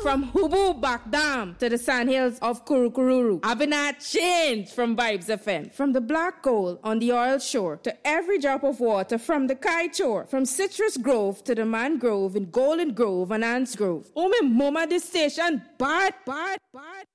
From Hubu Bakdam to the sandhills of Kurukururu, Abinat changed from Vibes FM. From the black gold on the oil shore to every drop of water from the kite shore. From Citrus Grove to the mangrove in Golden Grove and Ants Grove. Oh, me mama, this station bad.